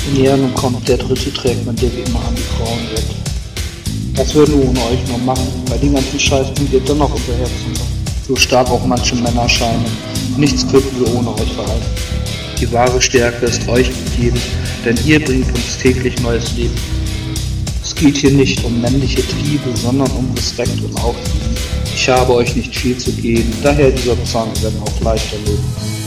Ja, nun kommt der dritte Track, mit dem wir immer an die Frauen weg. Was würden wir ohne euch nur machen? Bei den ganzen Scheiß sind wir dennoch hinterherzumachen. So stark auch manche Männer scheinen. Nichts könnten wir ohne euch verhalten. Die wahre Stärke ist euch gegeben, denn ihr bringt uns täglich neues Leben. Es geht hier nicht um männliche Triebe, sondern um Respekt und Aufliegen. Ich habe euch nicht viel zu geben, daher dieser Song werden auch leichter leben.